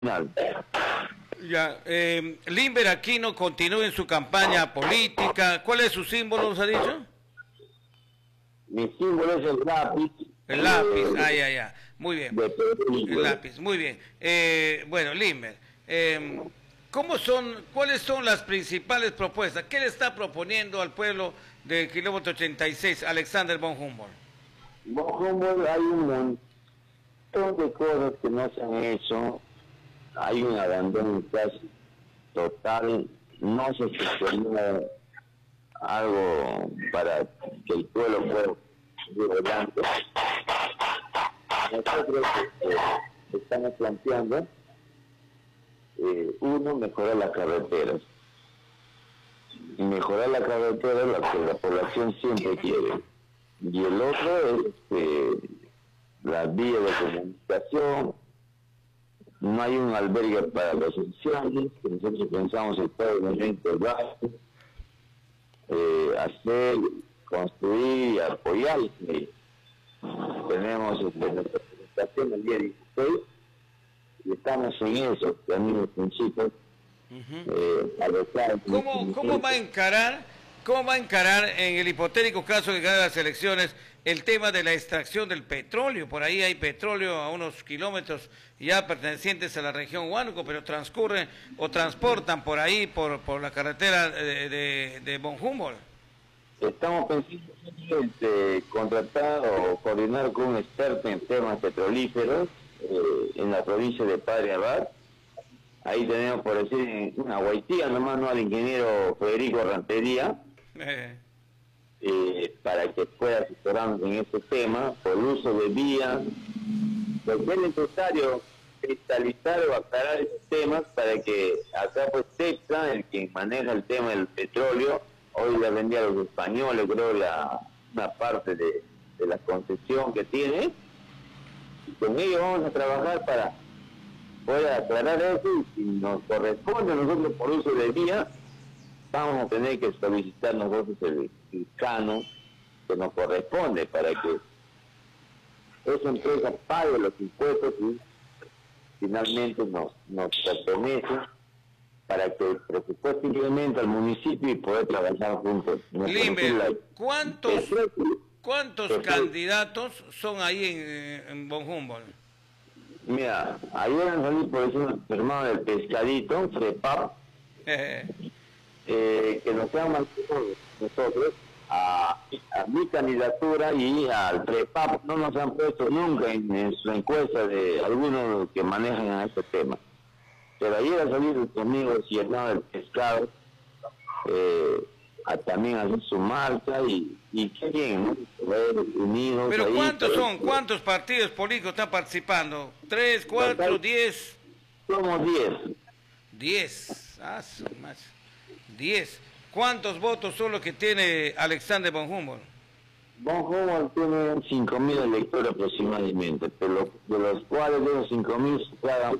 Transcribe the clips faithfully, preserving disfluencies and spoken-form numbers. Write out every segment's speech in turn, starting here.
Ya, eh, Limber Aquino continúa en su campaña política. ¿Cuál es su símbolo, nos ha dicho? Mi símbolo es el lápiz. El lápiz, eh, ah, ya, ya. Muy bien. El lápiz, muy bien. Eh, bueno, Limber, eh, ¿cómo son, cuáles son las principales propuestas? ¿Qué le está proponiendo al pueblo del kilómetro ochenta y seis, Alexander von Humboldt? Von Humboldt, hay un montón de cosas que no se han hecho. Hay un abandono casi total. No se gestionó algo para que el pueblo pueda seguir adelante. Nosotros eh, estamos planteando, eh, uno, mejorar las carreteras. Y mejorar la carretera es lo que la población siempre quiere. Y el otro es eh, las vías de comunicación. No hay un albergue para los ancianos, que nosotros pensamos en todo el momento el eh, hacer, construir y apoyar. Tenemos este, nuestra presentación el día dieciséis y estamos en eso, también en principio. Uh-huh. eh, ¿Cómo, ¿Cómo va a encarar, cómo va a encarar en el hipotético caso de ganar las elecciones el tema de la extracción del petróleo? Por ahí hay petróleo a unos kilómetros ya pertenecientes a la región Huánuco, pero transcurren o transportan por ahí, por, por la carretera de, de, de von Humboldt. Estamos pensando en contratar o coordinar con un experto en temas petrolíferos eh, en la provincia de Padre Abad. Ahí tenemos, por decir, una guaitía, nomás no al ingeniero Federico Rantería, eh. Eh, para que pueda asesorarnos en este tema, por el uso de vías, porque es necesario cristalizar o aclarar esos temas para que acá pues Texas, el que maneja el tema del petróleo, hoy le vendía a los españoles, creo, la, una parte de, de la concesión que tiene, y con ellos vamos a trabajar para poder aclarar eso, y si nos corresponde a nosotros por uso de vía, vamos a tener que solicitar nosotros el, el cano que nos corresponde para que esa empresa pague los impuestos y finalmente nos, nos pertenece, para que el presupuesto incremente al municipio y poder trabajar juntos. Limber, ¿cuántos, ¿cuántos candidatos son ahí en, en von Humboldt? Mira, ayer han salido por eso hermano del pescadito, FREPAP, eh, que nos han mandado nosotros a, a mi candidatura y al FREPAP. No nos han puesto nunca en, en su encuesta de algunos que manejan a este tema. Pero ayer han salido sus amigos y hermanos del pescado eh, a también hacer su marcha y, y qué bien, ¿no? Unidos. Pero ahí, ¿cuántos son? ¿Cuántos partidos políticos están participando? ¿Tres, cuatro, diez? Somos diez. Diez. Ah, son más. Diez. ¿Cuántos votos son los que tiene Alexander von Humboldt? Von Humboldt tiene cinco mil electores aproximadamente, pero de los cuales de los cinco mil se pagan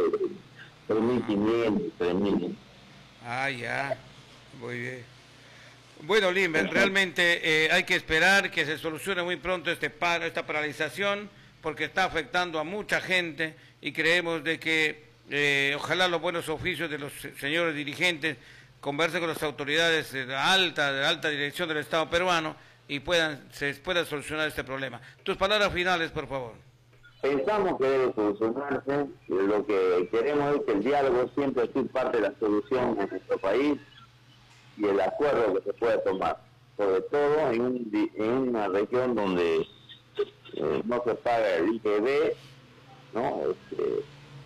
tres mil quinientos, tres mil. Ah, ya. Muy bien. Bueno, Limber, realmente eh, hay que esperar que se solucione muy pronto este paro, esta paralización, porque está afectando a mucha gente y creemos de que eh, ojalá los buenos oficios de los señores dirigentes conversen con las autoridades de la alta, de la alta dirección del Estado peruano y puedan se pueda solucionar este problema. Tus palabras finales, por favor. Pensamos que debe solucionarse. Lo que queremos es que el diálogo siempre es parte de la solución de nuestro país y el acuerdo que se puede tomar, sobre todo en, un, en una región donde eh, no se paga el I G B, ¿no? Este,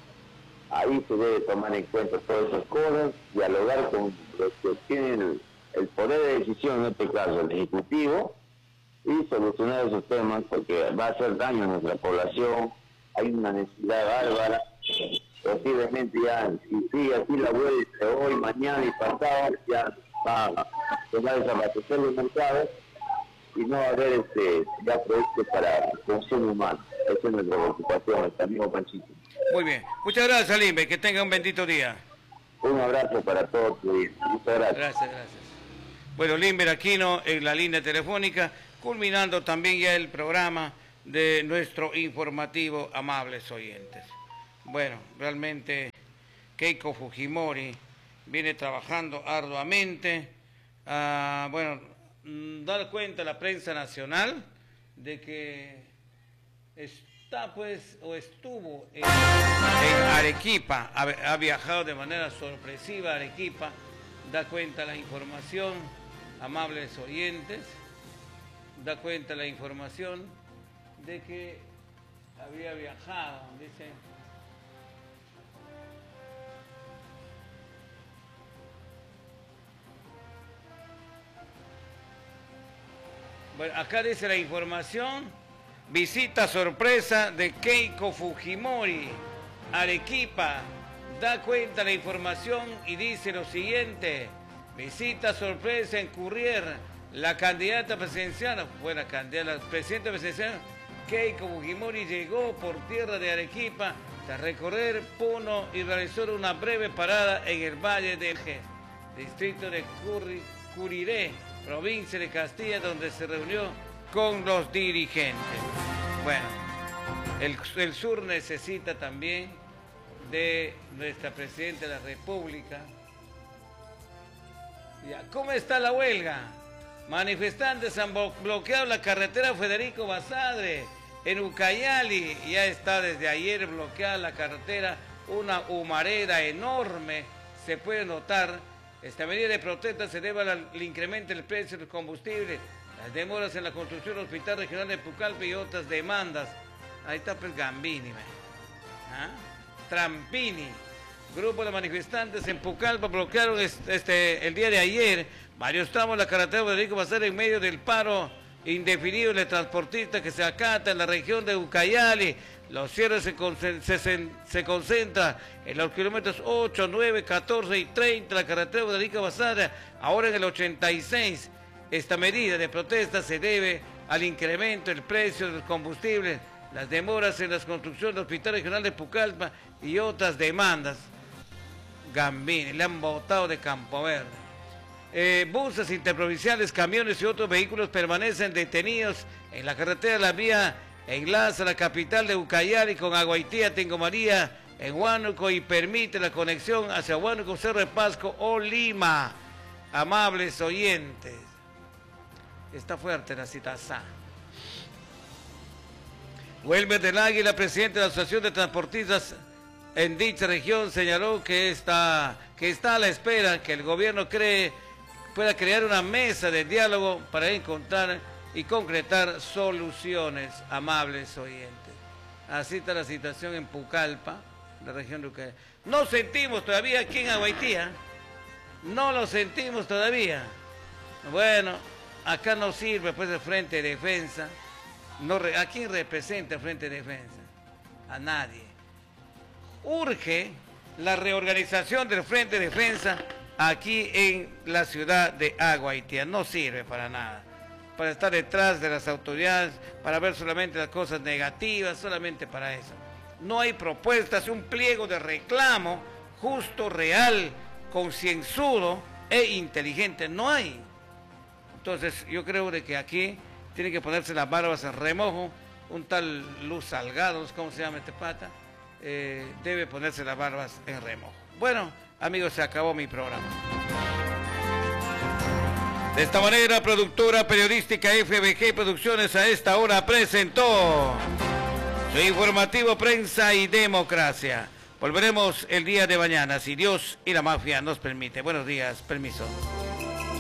ahí se debe tomar en cuenta todas esas cosas, dialogar con los que tienen el, el poder de decisión, en este caso el Ejecutivo, y solucionar esos temas, porque va a hacer daño a nuestra población. Hay una necesidad bárbara. Posiblemente ya, si sigue así la vuelta hoy, mañana y pasado, ya va a desaparecer los mercados y no va a haber este, ya productos para consumo humano. Esa es nuestra preocupación, el amigo Panchito. Muy bien. Muchas gracias, Limber. Que tenga un bendito día. Un abrazo para todos. Muchas gracias. Gracias, gracias. Bueno, Limber Aquino en la línea telefónica, culminando también ya el programa de nuestro informativo, amables oyentes. Bueno, realmente Keiko Fujimori viene trabajando arduamente. Ah, bueno, dar cuenta a la prensa nacional de que está pues o estuvo en, en Arequipa, ha, ha viajado de manera sorpresiva a Arequipa, da cuenta la información, amables oyentes, da cuenta la información de que había viajado, dice. Bueno, acá dice la información, visita sorpresa de Keiko Fujimori, Arequipa, da cuenta la información y dice lo siguiente, visita sorpresa en Currier, la candidata presidencial, fue la candidata, la presidenta presidencial, Keiko Fujimori llegó por tierra de Arequipa tras recorrer Puno y realizó una breve parada en el Valle del G, distrito de Curri, Curiré, provincia de Castilla, donde se reunió con los dirigentes. Bueno, el, el sur necesita también de nuestra Presidenta de la República. Ya, ¿cómo está la huelga? Manifestantes han bloqueado la carretera Federico Basadre en Ucayali. Ya está desde ayer bloqueada la carretera, una humareda enorme, se puede notar. Esta medida de protesta se debe al incremento del precio del combustible, las demoras en la construcción del Hospital Regional de Pucallpa y otras demandas. Ahí está pues Gambini, ¿ah? Trampini. Grupo de manifestantes en Pucallpa bloquearon este, este, el día de ayer varios tramos de la carretera Federico Basadre en medio del paro indefinido de transportistas que se acata en la región de Ucayali. Los cierres se, se, se concentran en los kilómetros ocho, nueve, catorce y treinta de la carretera Federico Basadre, ahora en el ochenta y seis. Esta medida de protesta se debe al incremento del precio del combustible, las demoras en la construcción del Hospital Regional de Pucallpa y otras demandas. Gambini, le han botado de Campo Verde. Eh, buses interprovinciales, camiones y otros vehículos permanecen detenidos en la carretera de la vía enlaza la capital de Ucayali con Aguaitía, Tingo María, en Huánuco y permite la conexión hacia Huánuco, Cerro de Pasco o Lima. Amables oyentes, está fuerte la citación. Wilmer del Águila, presidente de la Asociación de Transportistas en dicha región, señaló que está, que está a la espera que el gobierno cree, pueda crear una mesa de diálogo para encontrar y concretar soluciones. Amables oyentes, así está la situación en Pucallpa, la región de Ucayali. No sentimos todavía aquí en Aguaitía, no lo sentimos todavía. Bueno, acá no sirve pues el Frente de Defensa. No, ¿a quién representa el Frente de Defensa? A nadie. Urge la reorganización del Frente de Defensa aquí en la ciudad de Aguaitía. No sirve para nada, para estar detrás de las autoridades, para ver solamente las cosas negativas, solamente para eso. No hay propuestas, un pliego de reclamo justo, real, concienzudo e inteligente, no hay. Entonces yo creo de que aquí tiene que ponerse las barbas en remojo, un tal Luz Salgado, ¿cómo se llama este pata? Eh, debe ponerse las barbas en remojo. Bueno, amigos, se acabó mi programa. De esta manera, productora periodística F B G Producciones a esta hora presentó su informativo Prensa y Democracia. Volveremos el día de mañana, si Dios y la mafia nos permite. Buenos días, permiso.